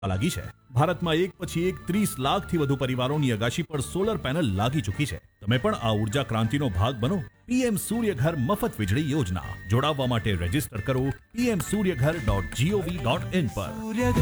લાગી છે. ભારતમાં એક પછી એક 30 લાખથી વધુ પરિવારોની અગાશી પર સોલર પેનલ લાગી ચૂકી છે. તમે પણ આ ઉર્જા ક્રાંતિનો ભાગ બનો. પીએમ સૂર્યઘર મફત વીજળી યોજના. જોડાવવા માટે રજીસ્ટર કરો pmsuryaghar.gov.in પર.